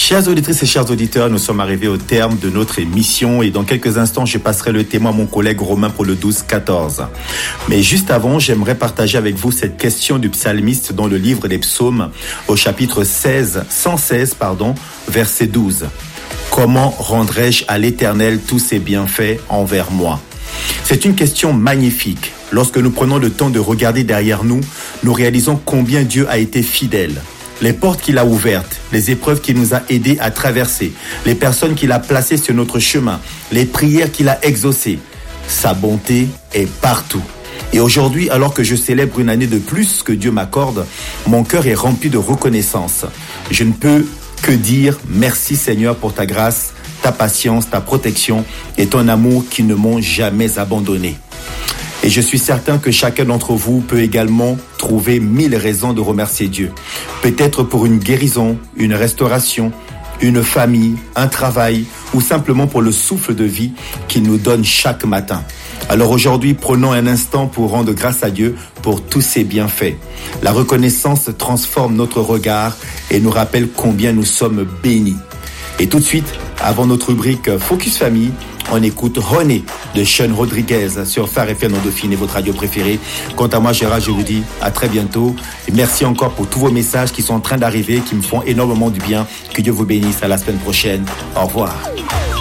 Chères auditrices et chers auditeurs, nous sommes arrivés au terme de notre émission et dans quelques instants, je passerai le témoin à mon collègue Romain pour le 12-14. Mais juste avant, j'aimerais partager avec vous cette question du psalmiste dans le livre des psaumes au chapitre 116, verset 12. Comment rendrai-je à l'Éternel tous ses bienfaits envers moi? C'est une question magnifique. Lorsque nous prenons le temps de regarder derrière nous, nous réalisons combien Dieu a été fidèle. Les portes qu'il a ouvertes, les épreuves qu'il nous a aidés à traverser, les personnes qu'il a placées sur notre chemin, les prières qu'il a exaucées. Sa bonté est partout. Et aujourd'hui, alors que je célèbre une année de plus que Dieu m'accorde, mon cœur est rempli de reconnaissance. Je ne peux que dire merci Seigneur pour ta grâce, ta patience, ta protection et ton amour qui ne m'ont jamais abandonné. Et je suis certain que chacun d'entre vous peut également trouver 1000 raisons de remercier Dieu. Peut-être pour une guérison, une restauration, une famille, un travail ou simplement pour le souffle de vie qu'il nous donne chaque matin. Alors aujourd'hui, prenons un instant pour rendre grâce à Dieu pour tous ses bienfaits. La reconnaissance transforme notre regard et nous rappelle combien nous sommes bénis. Et tout de suite, avant notre rubrique Focus Famille, on écoute René de Sean Rodriguez sur Phare FM en Dauphiné, votre radio préférée. Quant à moi, Gérard, je vous dis à très bientôt. Et merci encore pour tous vos messages qui sont en train d'arriver, qui me font énormément du bien. Que Dieu vous bénisse. À la semaine prochaine. Au revoir.